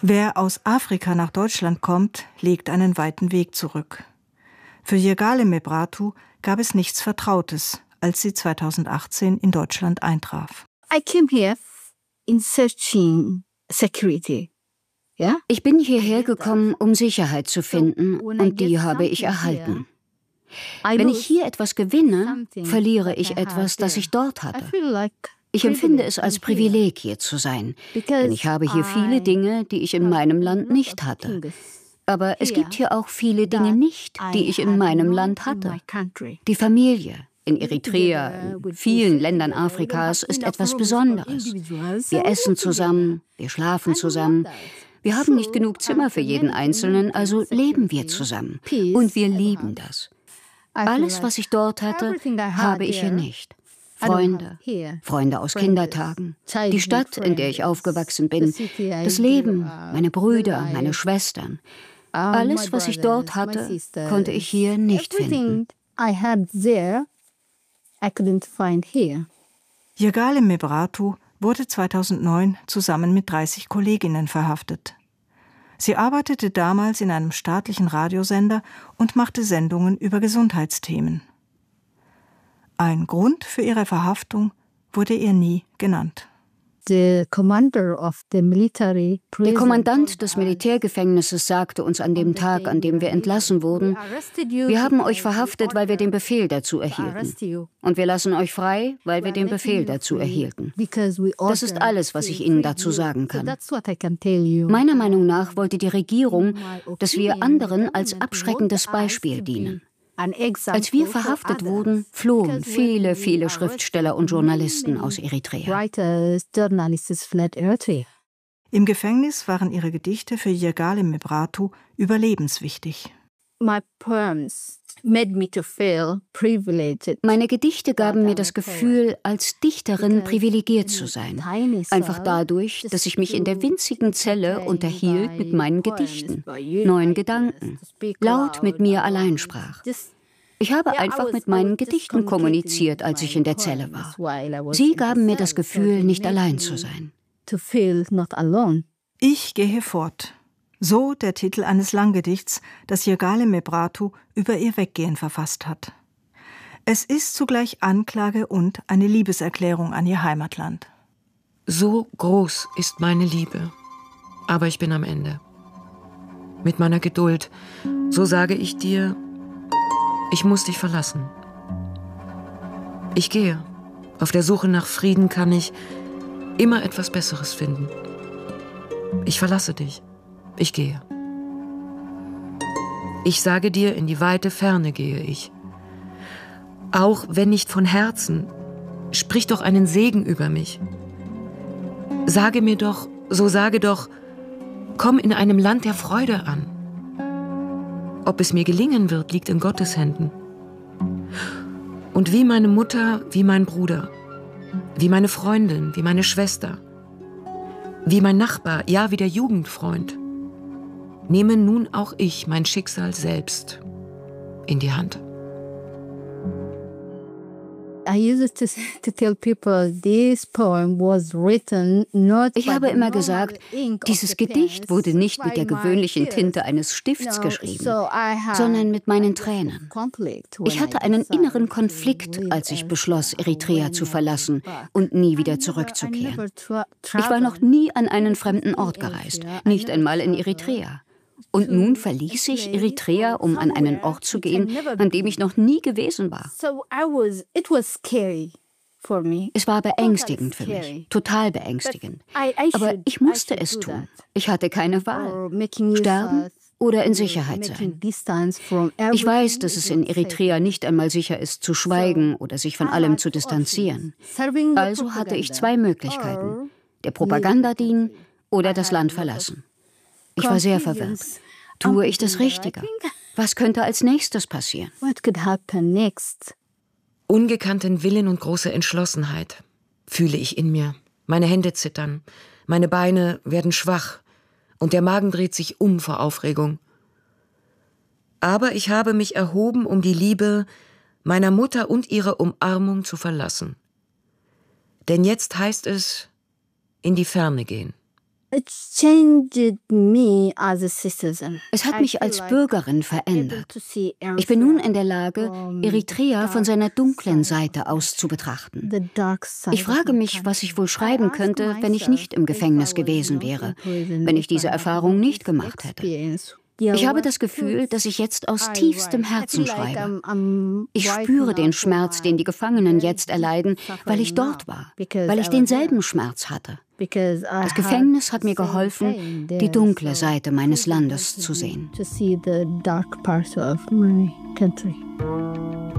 Wer aus Afrika nach Deutschland kommt, legt einen weiten Weg zurück. Für Yirgale Mebrahtu gab es nichts Vertrautes, als sie 2018 in Deutschland eintraf. I came here in searching security. Yeah? Ich bin hierher gekommen, um Sicherheit zu finden, und die habe ich erhalten. Wenn ich hier etwas gewinne, verliere ich etwas, das ich dort hatte. Ich empfinde es als Privileg, hier zu sein, denn ich habe hier viele Dinge, die ich in meinem Land nicht hatte. Aber es gibt hier auch viele Dinge nicht, die ich in meinem Land hatte. Die Familie in Eritrea, in vielen Ländern Afrikas, ist etwas Besonderes. Wir essen zusammen, wir schlafen zusammen. Wir haben nicht genug Zimmer für jeden Einzelnen, also leben wir zusammen. Und wir lieben das. Alles, was ich dort hatte, habe ich hier nicht. Freunde aus Kindertagen, die Stadt, in der ich aufgewachsen bin, das Leben, meine Brüder, meine Schwestern. Alles, was ich dort hatte, konnte ich hier nicht finden. Yirgale Mebrahtu wurde 2009 zusammen mit 30 Kolleginnen verhaftet. Sie arbeitete damals in einem staatlichen Radiosender und machte Sendungen über Gesundheitsthemen. Ein Grund für ihre Verhaftung wurde ihr nie genannt. Der Kommandant des Militärgefängnisses sagte uns an dem Tag, an dem wir entlassen wurden: Wir haben euch verhaftet, weil wir den Befehl dazu erhielten. Und wir lassen euch frei, weil wir den Befehl dazu erhielten. Das ist alles, was ich Ihnen dazu sagen kann. Meiner Meinung nach wollte die Regierung, dass wir anderen als abschreckendes Beispiel dienen. Als wir verhaftet wurden, flohen viele, viele Schriftsteller und Journalisten aus Eritrea. Im Gefängnis waren ihre Gedichte für Yirgale Mebrahtu überlebenswichtig. Meine Gedichte gaben mir das Gefühl, als Dichterin privilegiert zu sein. Einfach dadurch, dass ich mich in der winzigen Zelle unterhielt mit meinen Gedichten, neuen Gedanken, laut mit mir allein sprach. Ich habe einfach mit meinen Gedichten kommuniziert, als ich in der Zelle war. Sie gaben mir das Gefühl, nicht allein zu sein. Ich gehe fort. So der Titel eines Langgedichts, das Yirgale Mebrahtu über ihr Weggehen verfasst hat. Es ist zugleich Anklage und eine Liebeserklärung an ihr Heimatland. So groß ist meine Liebe, aber ich bin am Ende. Mit meiner Geduld, so sage ich dir, ich muss dich verlassen. Ich gehe. Auf der Suche nach Frieden kann ich immer etwas Besseres finden. Ich verlasse dich. Ich gehe. Ich sage dir, in die weite Ferne gehe ich. Auch wenn nicht von Herzen, sprich doch einen Segen über mich. Sage mir doch, so sage doch, komm in einem Land der Freude an. Ob es mir gelingen wird, liegt in Gottes Händen. Und wie meine Mutter, wie mein Bruder, wie meine Freundin, wie meine Schwester, wie mein Nachbar, ja, wie der Jugendfreund, nehme nun auch ich mein Schicksal selbst in die Hand. Ich habe immer gesagt, dieses Gedicht wurde nicht mit der gewöhnlichen Tinte eines Stifts geschrieben, sondern mit meinen Tränen. Ich hatte einen inneren Konflikt, als ich beschloss, Eritrea zu verlassen und nie wieder zurückzukehren. Ich war noch nie an einen fremden Ort gereist, nicht einmal in Eritrea. Und nun verließ ich Eritrea, um an einen Ort zu gehen, an dem ich noch nie gewesen war. Es war beängstigend für mich, total beängstigend. Aber ich musste es tun. Ich hatte keine Wahl. Sterben oder in Sicherheit sein. Ich weiß, dass es in Eritrea nicht einmal sicher ist, zu schweigen oder sich von allem zu distanzieren. Also hatte ich zwei Möglichkeiten: der Propaganda dienen oder das Land verlassen. Ich war sehr verwirrt. Tue ich das Richtige? Was könnte als nächstes passieren? Ungekannten Willen und große Entschlossenheit fühle ich in mir. Meine Hände zittern, meine Beine werden schwach und der Magen dreht sich um vor Aufregung. Aber ich habe mich erhoben, um die Liebe meiner Mutter und ihre Umarmung zu verlassen. Denn jetzt heißt es, in die Ferne gehen. Es hat mich als Bürgerin verändert. Ich bin nun in der Lage, Eritrea von seiner dunklen Seite aus zu betrachten. Ich frage mich, was ich wohl schreiben könnte, wenn ich nicht im Gefängnis gewesen wäre, wenn ich diese Erfahrung nicht gemacht hätte. Ich habe das Gefühl, dass ich jetzt aus tiefstem Herzen schreibe. Ich spüre den Schmerz, den die Gefangenen jetzt erleiden, weil ich dort war, weil ich denselben Schmerz hatte. Das Gefängnis hat mir geholfen, die dunkle Seite meines Landes zu sehen.